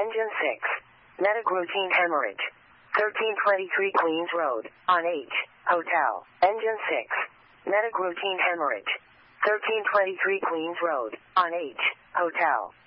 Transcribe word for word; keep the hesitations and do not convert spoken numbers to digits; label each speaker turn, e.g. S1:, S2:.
S1: Engine six. Medic routine hemorrhage. thirteen twenty-three Queens Road, on H, Hotel. Engine six. Medic routine hemorrhage. thirteen twenty-three Queens Road, on H, Hotel.